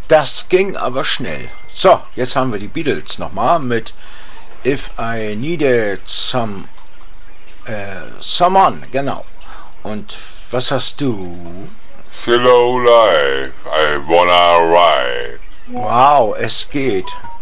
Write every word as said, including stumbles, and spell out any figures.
Das ging aber schnell. So, jetzt haben wir die Beatles nochmal mit If I Needed Some äh, Someone, genau. Und was hast du? Hello Life, I wanna ride. Wow, es geht.